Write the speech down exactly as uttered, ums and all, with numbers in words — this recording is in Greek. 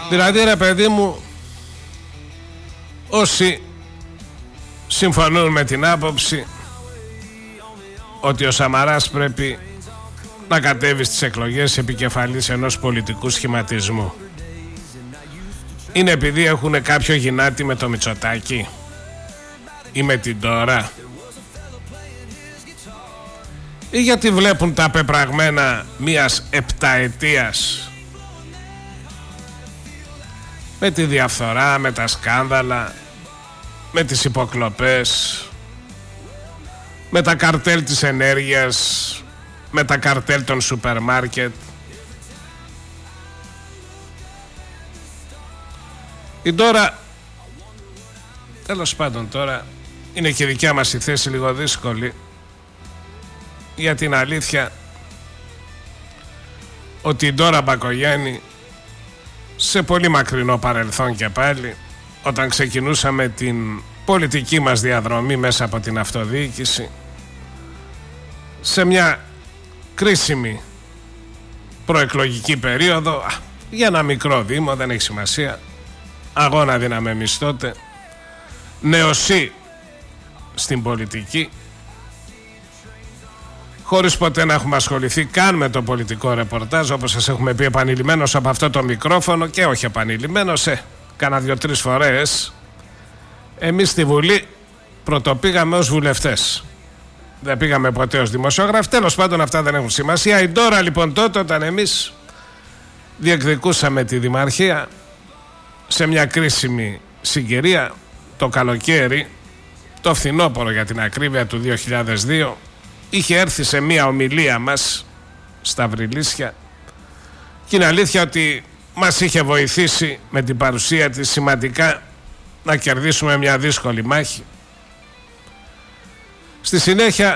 Δηλαδή ρε παιδί μου, όσοι συμφωνούν με την άποψη ότι ο Σαμαράς πρέπει να κατέβει στις εκλογές επικεφαλής ενός πολιτικού σχηματισμού, είναι επειδή έχουν κάποιο γυνάτι με το Μητσοτάκη ή με την Τώρα, ή γιατί βλέπουν τα πεπραγμένα μιας επταετίας με τη διαφθορά, με τα σκάνδαλα, με τις υποκλοπές, με τα καρτέλ της ενέργειας, με τα καρτέλ των σούπερ μάρκετ. Η Τώρα, τέλος πάντων, τώρα είναι και η δικιά μας η θέση λίγο δύσκολη, για την αλήθεια ότι η Ντόρα Μπακογιάννη σε πολύ μακρινό παρελθόν και πάλι, όταν ξεκινούσαμε την πολιτική μας διαδρομή μέσα από την αυτοδιοίκηση, σε μια κρίσιμη προεκλογική περίοδο, για ένα μικρό δήμο, δεν έχει σημασία, αγώνα δίναμε εμείς τότε, νεοσύ στην πολιτική, χωρίς ποτέ να έχουμε ασχοληθεί καν με το πολιτικό ρεπορτάζ, όπως σας έχουμε πει επανειλημμένος από αυτό το μικρόφωνο, και όχι επανειλημμένος, ε, κάνα δύο-τρεις φορές. Εμείς στη Βουλή πρωτοπήγαμε ως βουλευτές, δεν πήγαμε ποτέ ως δημοσιογράφοι. Τέλος πάντων, αυτά δεν έχουν σημασία. Η Ντόρα λοιπόν τότε, όταν εμείς διεκδικούσαμε τη δημαρχία, σε μια κρίσιμη συγκυρία, το καλοκαίρι, το φθινόπωρο για την ακρίβεια του δύο χιλιάδες δύο, είχε έρθει σε μια ομιλία μας στα Βρυλίσια, και είναι αλήθεια ότι μας είχε βοηθήσει με την παρουσία της σημαντικά να κερδίσουμε μια δύσκολη μάχη. Στη συνέχεια